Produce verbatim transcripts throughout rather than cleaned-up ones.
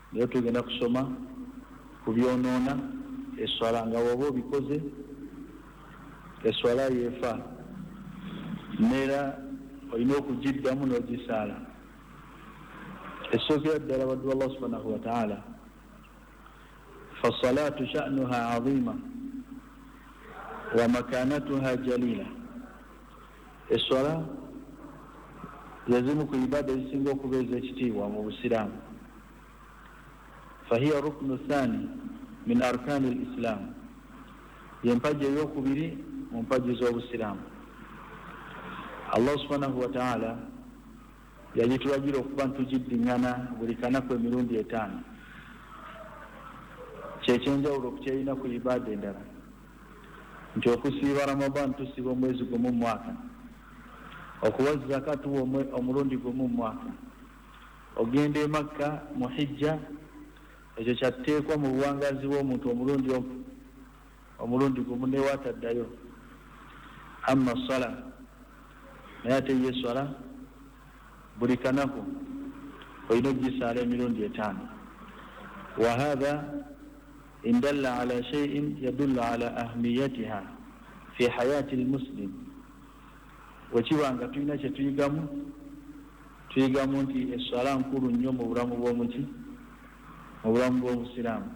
naye tugenda kusoma ku byonoona eswala nga woba obikoze eswala yeefa neera olina okugiddamu n'ogisaala. Essookera ddala baddu Allah subhanahu wa ta'ala fasalatu sha'nuha azima wa makanatuha jalila. Eswala yazimu ku ibada ezisinga okubeeza ekitiibwa mu Busiraamu. fahiya ruknu thani min arkani al-Islam, yempaji eyokubiri mu mpaji z'Obusiraamu. Allah subhanahu wa ta'ala yagitulagira okuba ntugiddiŋŋana buli kanaku emirundi etaano. Kyekyenjawulo kukyerina ku ibada endala nti okusiiba Ramadan tusiiba omwezi gumu mu mwaka, okuwa zaka tuwa omulundi gumu mu mwaka, ogenda e Makka mu hijja ekyo kyatteekwa mu buwangazi bw'omuntu omulundi omulundi gumu newaataddayo. Amma sala naye ate ye swala buli kanaku olina ogisaala emirundi etaano. Wa hadha in dalla ala shay'in yadullu ala ahmiyatiha fi hayati almuslim. Wekibanga tulina kye tuyigamu tuyigamu nti eswala nkulu nnyo mu bulamu bw'omuki mu bulamu bw'Obusiraamu.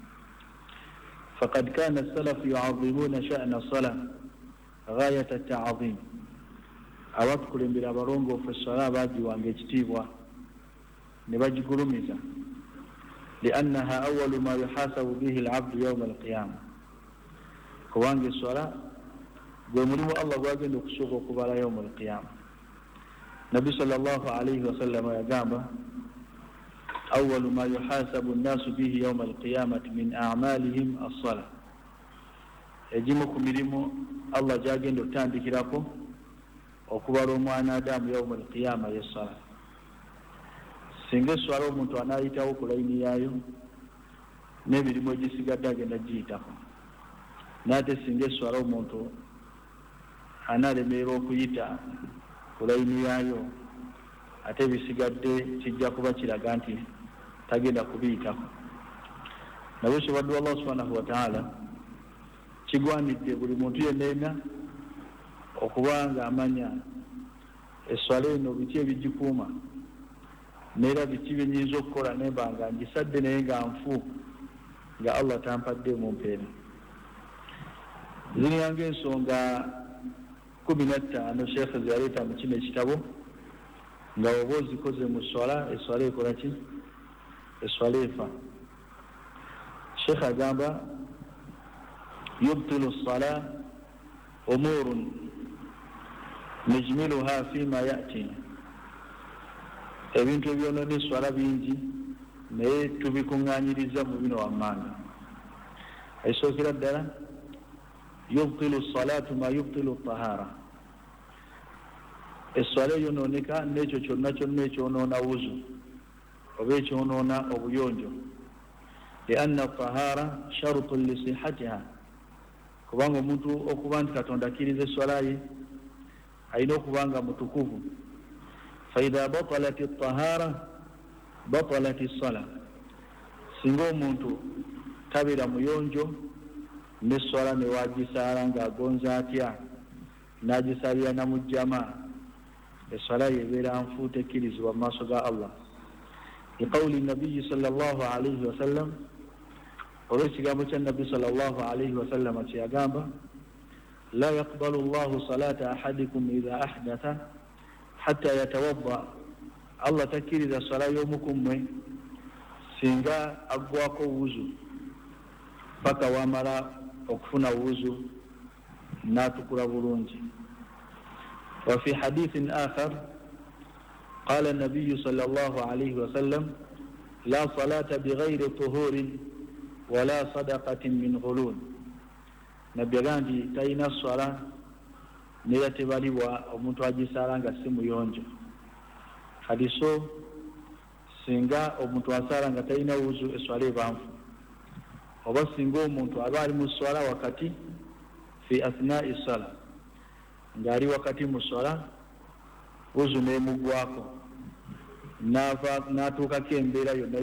Faqad kana as-salafu yu'azzimuna sha'na as-salah ghayata at-ta'zim. Abatukulembera abalongoofu eswala baagiwanga ekitiibwa ne bagigulumiza. liannaha awwalu ma yuhasabu bihi al-'abdu yawma al-qiyama. Kubanga eswala gwe mulimu Allah gwagenda okusooka okubala yawma al-qiyama. Nabbi sallallahu alayhi wa sallam yagamba awwalu ma yuhasabu an-nasu bihi yawma al-qiyamati min a'malihim as-salah. Egimu ku mirimu Allah gyagenda otandikirako okubala omwana Adamu yawma al-qiyama y'essala. Singa eswala omuntu anaayitawo ku layini yaayo n'emirimu egisigadde agenda giyitako. N'ate singa eswala omuntu anaalemererwa okuyita ku layini yaayo ate ebisigadde kijja kuba kiraga nti tagenda kubiyitako. Nabwe sobaddu Allah subhanahu wa ta'ala kigwanidde buli muntu yenna okuba nga amanya eswala eno biki ebigikuuma neera biki byenyinza okukola nemba nga ngisadde naye nga nfu nga Allah tampadde mu mpeera. Ziriyanga ensonga kumi na ttaano sheekhe zeyaleeta mu kino ekitabo nga oba ozikoze mu swala eswala ekola ki? Eswala efa. Sheekhe agamba yubtilu as-salah umurun nijmiluha fima yati. Ebintu ebyonoona eswala bingi naye tubikuŋŋaanyiriza mu bino wammanga. Esookera ddala yubtilu as-salatu ma yubtilu at-tahara. Eswala eyonooneka n'ekyo kyonna kyonna ekyonoona wuzu oba ekyonoona obuyonjo. lianna at-tahara shartun li sihhatiha. Kubanga omuntu okuba nti Katonda akkiriza eswala ye alina okuba nga mutukuvu. faidha batalat at-tahara batalat as-sala. Singa omuntu tabeera muyonjo n'eswala ne waagisaala ng'agonza atya n'agisalira na mu jama, eswala yebeera nfu tekkirizibwa mu maaso ga Allah. liqawli nabiyyi sallallahu alayhi wa sallam, olw'ekigambo kya nabbi sallallahu alayhi wa sallam kyeyagamba la yaqbalu Allahu salata ahadikum idha ahdatha hatta yatawadda. Allah takkiriza swala y'omu ku mmwe singa aggwako wuzu paka wamala okufuna wuzu n'atukula bulungi. wa fi hadithin akhar qala an-nabiy sallallahu alayhi wa sallam la salata bighayri tuhurin wala sadaqatin min ghulul. Nabbi agamba talina swala neera tebalibwa omuntu agisaala nga si muyonjo. Hadiso singa omuntu asaala nga talina wuzu eswala ebanfu, oba singa omuntu aba ali mu swala wakati fi athna'i sala, ng'ali wakati mu swala wuzu n'emugwako n'atuukako embeera yonna